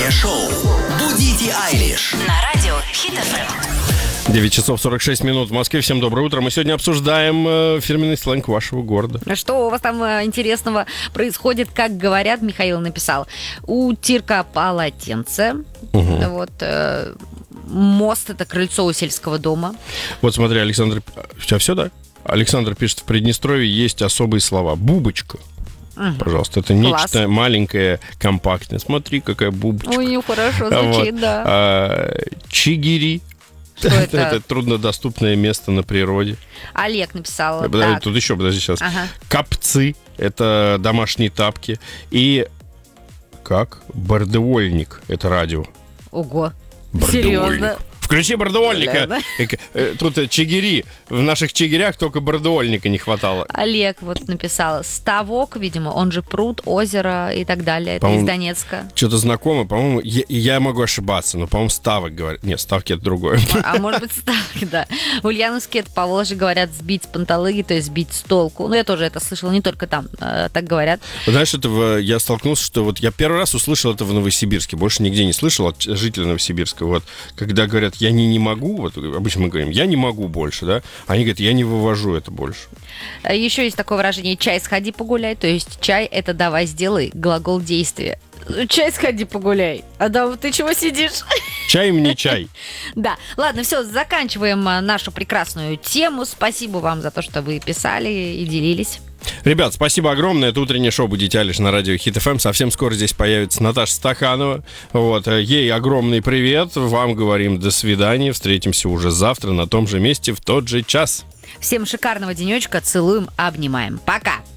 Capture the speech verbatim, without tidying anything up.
Утреннее шоу «Будите Айлиш» на радио Хит эф эм. девять часов сорок шесть минут в Москве. Всем доброе утро. Мы сегодня обсуждаем э, фирменный сленг вашего города. Что у вас там э, интересного происходит? Как говорят, Михаил написал. Утирка полотенце. Угу. Вот, э, мост — это крыльцо у сельского дома. Вот смотри, Александр... Сейчас все, да? Александр пишет, в Приднестровье есть особые слова. Бубочка. Угу. Пожалуйста, это Класс. Нечто маленькое, компактное. Смотри, какая бубочка. Ой, ну хорошо звучит, Вот. да. А, чигири. Что это? Это труднодоступное место на природе. Олег написал. Подожди, Так. тут еще, подожди, сейчас. Ага. Капцы. Это домашние тапки. И как? Бардевольник. Это радио. Ого. Бардевольник. Серьезно? Включи бардевольника. Да, Э, э, Тут э, чигири. В наших чигирях только бардевольника не хватало. Олег вот написал. Ставок, видимо, он же пруд, озеро и так далее. Это По-моему, из Донецка. Что-то знакомое, по-моему, я, я могу ошибаться, но, по-моему, ставок говорят. Нет, ставки это другое. А может быть, ставки, да. В Ульяновске это по Волжье говорят сбить с панталыги, то есть сбить с толку. Ну, я тоже это слышала, не только там э, так говорят. Знаешь, это в- я столкнулся, что вот я первый раз услышал это в Новосибирске, больше нигде не слышал от жителей Новосибирска. Вот, когда говорят, я не, не могу, вот обычно мы говорим, я не могу больше, да, они говорят, я не вывожу это больше. Еще есть такое выражение «чай, сходи погуляй», то есть чай — это «давай, сделай», глагол действия. Чай, сходи погуляй. А да, ты чего сидишь? Чай мне чай. Да, ладно, все, заканчиваем а, нашу прекрасную тему. Спасибо вам за то, что вы писали и делились. Ребят, спасибо огромное. Это утреннее шоу «Будите Айлиш» на радио Хит эф эм. Совсем скоро здесь появится Наташа Стаханова. Вот. Ей огромный привет. Вам говорим до свидания. Встретимся уже завтра на том же месте в тот же час. Всем шикарного денечка. Целуем, обнимаем. Пока!